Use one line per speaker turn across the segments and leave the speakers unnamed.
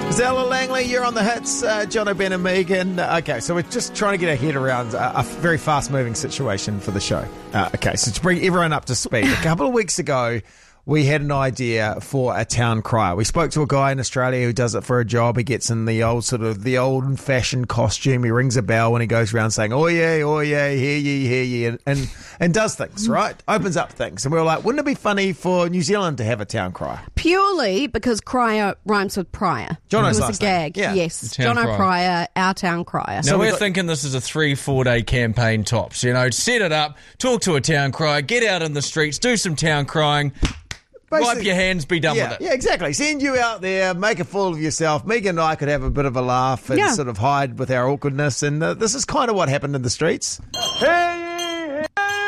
Zella Langley, you're on the hits. John O'Ben and Megan. Okay, so we're just trying to get our head around a very fast-moving situation for the show. Okay, so to bring everyone up to speed, a couple of weeks ago, we had an idea for a town crier. We spoke to a guy in Australia who does it for a job. He gets in the old-fashioned costume. He rings a bell when he goes around saying, "Oh yeah, hear ye," and does things, right? Opens up things. And we were like, wouldn't it be funny for New Zealand to have a town crier?
Purely because crier rhymes with prior.
Jono's
it was
last
a gag.
name. Yeah.
Yes,
Town
Jono
crier.
Pryor, our town crier.
Now, we're thinking this is a 3-4 day campaign tops. You know, set it up, talk to a town crier, get out in the streets, do some town crying, wipe your hands, be done with it.
Yeah, exactly. Send you out there, make a fool of yourself. Megan and I could have a bit of a laugh and sort of hide with our awkwardness. And this is kind of what happened in the streets.
Hear ye!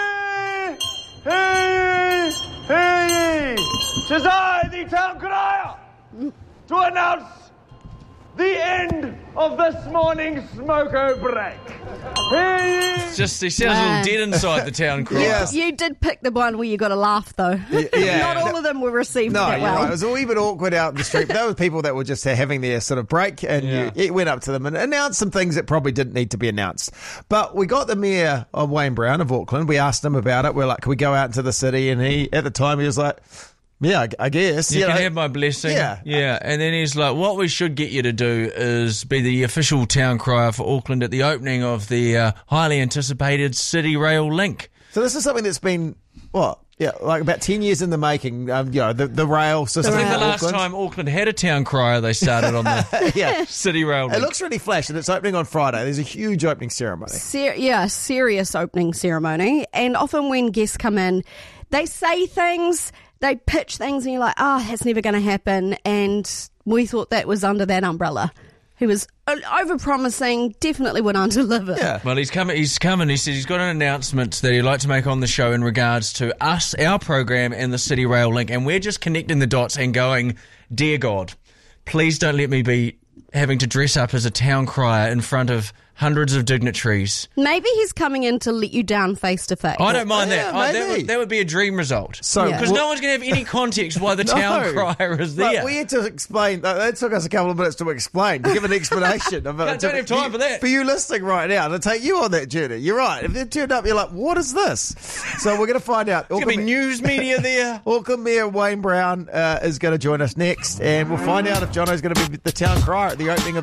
Hear ye! Hear ye! 'Tis I, the town crier, to announce the end of this morning's smoko break. Hear ye!
Just, he sounds a little dead inside the town crier.
Yes.
You did pick the one where you got a laugh, though.
Yeah.
Not all of them were received
No,
that
you're
well.
right. It was a wee bit awkward out in the street. But that was people that were just having their sort of break, and you went up to them and announced some things that probably didn't need to be announced. But we got the mayor of Wayne Brown of Auckland. We asked him about it. We're like, can we go out into the city? And at the time, he was like, yeah, I guess.
You can
know.
have my blessing.
Yeah.
Yeah. And then he's like, what we should get you to do is be the official town crier for Auckland at the opening of the highly anticipated City Rail link.
So this is something that's been, like about 10 years in the making, the rail system.
I think
in
the last
Auckland.
time Auckland had a town crier, they started on the
Yeah.
City Rail link.
It looks really flash, and it's opening on Friday. There's a huge opening ceremony.
Serious opening ceremony. And often when guests come in, they say things, they pitch things, and you're like, that's never going to happen. And we thought that was under that umbrella. He was over-promising, definitely would under-deliver.
Yeah.
Well, he's coming. He said he's got an announcement that he'd like to make on the show in regards to us, our program, and the City Rail link. And we're just connecting the dots and going, dear God, please don't let me be having to dress up as a town crier in front of hundreds of dignitaries.
Maybe he's coming in to let you down face to face.
I don't mind that.
Yeah, maybe.
That would be a dream result.
So,
Because no one's going to have any context why the town crier is there.
But we had to explain. That took us a couple of minutes to explain, to give an explanation. Of it.
Don't have time for that.
For you listening right now, to take you on that journey. You're right. If it turned up, you're like, what is this? So we're going to find out.
There's going to be news media there.
Auckland Mayor Wayne Brown is going to join us next, and we'll find out if Jono's going to be the town crier at the opening of